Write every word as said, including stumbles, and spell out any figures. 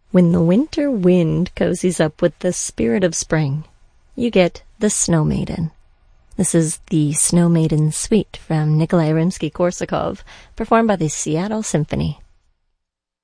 When the winter wind cozies up with the spirit of spring, you get the Snow Maiden. This is the Snow Maiden Suite from Nikolai Rimsky-Korsakov, performed by the Seattle Symphony.